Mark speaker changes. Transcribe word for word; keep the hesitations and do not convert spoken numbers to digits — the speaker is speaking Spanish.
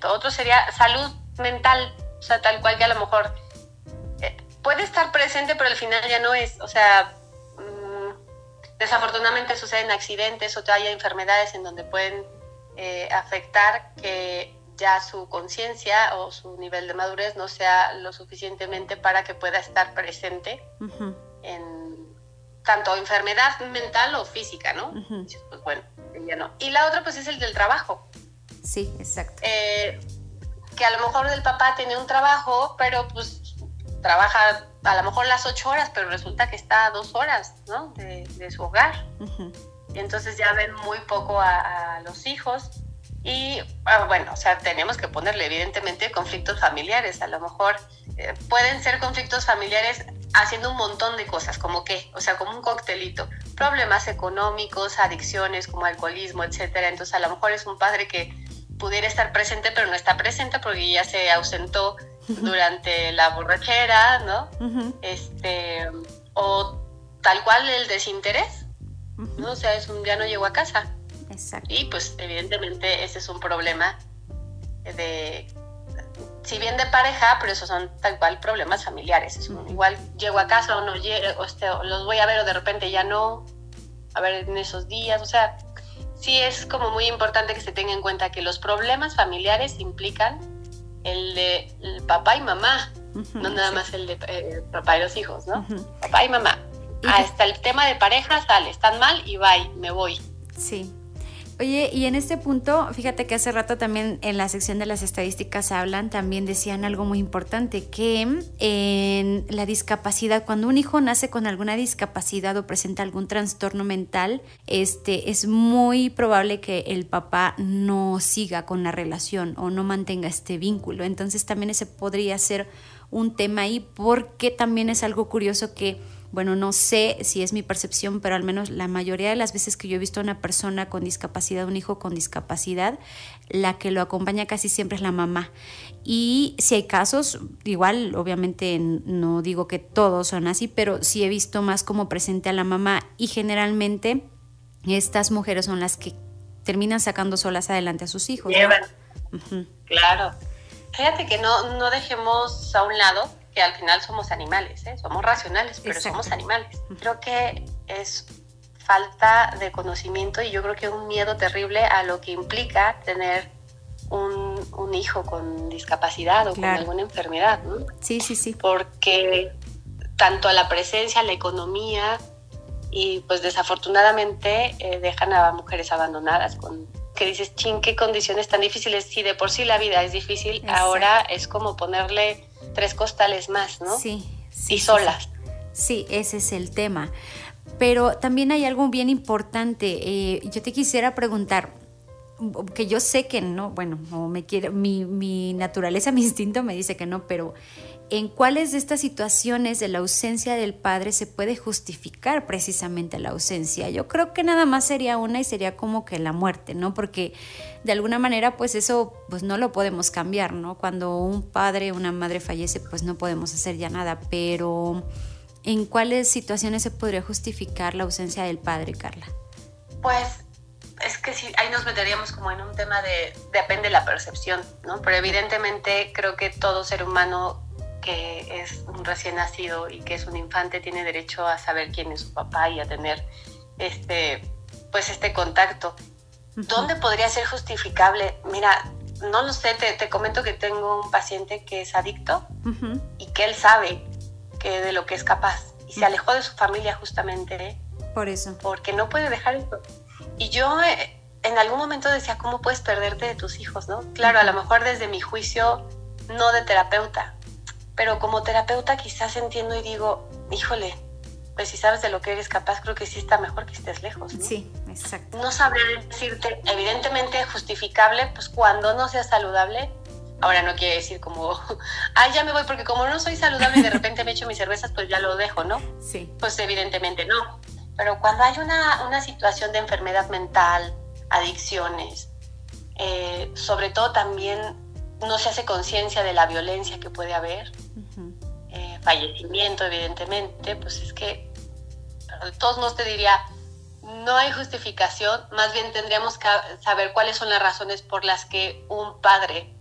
Speaker 1: tratamiento. Otro sería salud mental, o sea, tal cual que a lo mejor eh, puede estar presente, pero al final ya no es. O sea, mmm, desafortunadamente suceden accidentes o hay enfermedades en donde pueden eh, afectar que ya su conciencia o su nivel de madurez no sea lo suficientemente para que pueda estar presente uh-huh. en tanto enfermedad mental o física, ¿no? Uh-huh. Pues bueno, ya no. Y la otra pues es el del trabajo.
Speaker 2: Sí, exacto.
Speaker 1: Eh, que a lo mejor el papá tiene un trabajo, pero pues trabaja a lo mejor las ocho horas, pero resulta que está a dos horas, ¿no? De, de su hogar. Uh-huh. Y entonces ya ven muy poco a, a los hijos. Y bueno, o sea, tenemos que ponerle evidentemente conflictos familiares. A lo mejor eh, pueden ser conflictos familiares haciendo un montón de cosas, como qué, o sea, como un coctelito. Problemas económicos, adicciones como alcoholismo, etcétera. Entonces a lo mejor es un padre que pudiera estar presente, pero no está presente porque ya se ausentó durante la borrachera, ¿no? Uh-huh. Este, o tal cual el desinterés, uh-huh. ¿no? O sea, es un, ya no llegó a casa.
Speaker 2: Exacto.
Speaker 1: Y pues evidentemente ese es un problema de, si bien de pareja, pero esos son tal cual problemas familiares. Es un, uh-huh. Igual llego a casa o no llego, o este, o los voy a ver o de repente ya no, a ver en esos días, o sea, sí es como muy importante que se tenga en cuenta que los problemas familiares implican el de el papá y mamá, uh-huh, no nada sí. más el de eh, papá y los hijos, ¿no? Uh-huh. Papá y mamá. ¿Y? Hasta el tema de pareja sale, están mal y bye, me voy.
Speaker 2: Sí. Oye, y en este punto, fíjate que hace rato también en la sección de las estadísticas hablan, también decían algo muy importante, que en la discapacidad, cuando un hijo nace con alguna discapacidad o presenta algún trastorno mental, este, es muy probable que el papá no siga con la relación o no mantenga este vínculo. Entonces también ese podría ser un tema ahí, porque también es algo curioso que, bueno, no sé si es mi percepción, pero al menos la mayoría de las veces que yo he visto a una persona con discapacidad, un hijo con discapacidad, la que lo acompaña casi siempre es la mamá. Y si hay casos, igual obviamente no digo que todos son así, pero sí he visto más como presente a la mamá, y generalmente estas mujeres son las que terminan sacando solas adelante a sus hijos, ¿no?
Speaker 1: Llevan. Uh-huh. Claro. Fíjate que no, no dejemos a un lado que al final somos animales, ¿eh? Somos racionales, pero Exacto. somos animales. Creo que es falta de conocimiento y yo creo que un miedo terrible a lo que implica tener un, un hijo con discapacidad o claro. con alguna enfermedad, ¿no?
Speaker 2: Sí, sí, sí.
Speaker 1: Porque tanto a la presencia, la economía y pues desafortunadamente eh, dejan a mujeres abandonadas con que dices, chin, qué condiciones tan difíciles. Si de por sí la vida es difícil, Exacto. ahora es como ponerle tres costales más, ¿no?
Speaker 2: Sí, sí.
Speaker 1: Y solas.
Speaker 2: Sí, sí, ese es el tema. Pero también hay algo bien importante. Eh, yo te quisiera preguntar, que yo sé que no, bueno, no me quiere, mi, mi naturaleza, mi instinto me dice que no, pero ¿en cuáles de estas situaciones de la ausencia del padre se puede justificar precisamente la ausencia? Yo creo que nada más sería una y sería como que la muerte, ¿no? Porque de alguna manera pues eso pues no lo podemos cambiar, ¿no? Cuando un padre o una madre fallece pues no podemos hacer ya nada, pero ¿en cuáles situaciones se podría justificar la ausencia del padre, Carla?
Speaker 1: Pues es que sí, ahí nos meteríamos como en un tema de, depende de la percepción, ¿no? Pero evidentemente creo que todo ser humano que es un recién nacido y que es un infante tiene derecho a saber quién es su papá y a tener este, pues este contacto. Uh-huh. ¿Dónde podría ser justificable? Mira, no lo sé, te, te comento que tengo un paciente que es adicto uh-huh. y que él sabe que de lo que es capaz y uh-huh. se alejó de su familia justamente
Speaker 2: por eso,
Speaker 1: porque no puede dejar eso. Y yo eh, en algún momento decía, ¿cómo puedes perderte de tus hijos, no? Claro, uh-huh. a lo mejor desde mi juicio, no de terapeuta, pero como terapeuta quizás entiendo y digo, híjole, pues si sabes de lo que eres capaz, creo que sí está mejor que estés lejos, ¿no?
Speaker 2: Sí, exacto.
Speaker 1: No sabría decirte, evidentemente justificable, pues cuando no sea saludable. Ahora no quiere decir como, ay, ya me voy, porque como no soy saludable y de repente me echo mis cervezas, pues ya lo dejo, ¿no?
Speaker 2: Sí.
Speaker 1: Pues evidentemente no. Pero cuando hay una, una situación de enfermedad mental, adicciones, eh, sobre todo también no se hace conciencia de la violencia que puede haber, uh-huh. eh, fallecimiento evidentemente, pues es que de todos modos te diría, no hay justificación, más bien tendríamos que saber cuáles son las razones por las que un padre